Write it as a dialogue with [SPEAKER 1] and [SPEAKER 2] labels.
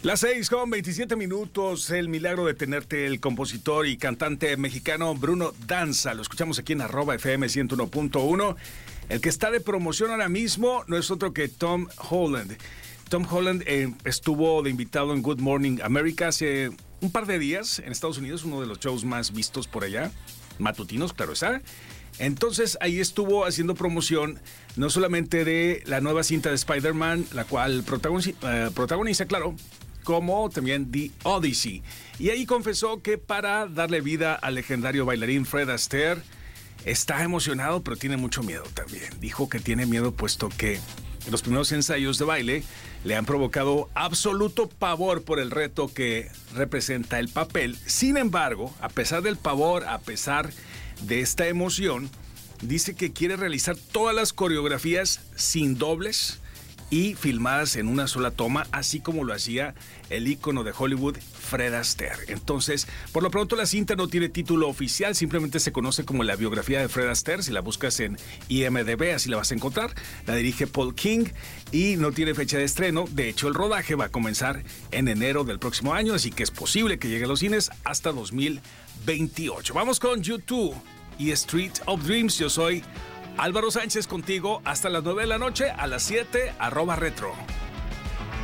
[SPEAKER 1] Las 6:27. El milagro de tenerte, el compositor y cantante mexicano Bruno Danza. Lo escuchamos aquí en @FM 101.1. El que está de promoción ahora mismo no es otro que Tom Holland. Tom Holland estuvo de invitado en Good Morning America hace un par de días en Estados Unidos, uno de los shows más vistos por allá, matutinos, claro está. Entonces ahí estuvo haciendo promoción no solamente de la nueva cinta de Spider-Man, la cual protagoniza, claro, como también The Odyssey. Y ahí confesó que para darle vida al legendario bailarín Fred Astaire, está emocionado, pero tiene mucho miedo también. Dijo que tiene miedo puesto que los primeros ensayos de baile le han provocado absoluto pavor por el reto que representa el papel. Sin embargo, a pesar del pavor, a pesar de esta emoción, dice que quiere realizar todas las coreografías sin dobles y filmadas en una sola toma, así como lo hacía el ícono de Hollywood, Fred Astaire. Entonces, por lo pronto la cinta no tiene título oficial, simplemente se conoce como la biografía de Fred Astaire. Si la buscas en IMDb, así la vas a encontrar. La dirige Paul King y no tiene fecha de estreno. De hecho, el rodaje va a comenzar en enero del próximo año, así que es posible que llegue a los cines hasta 2028. Vamos con U2 y Street of Dreams. Yo soy Álvaro Sánchez contigo hasta las 9 de la noche, a las 7, @retro.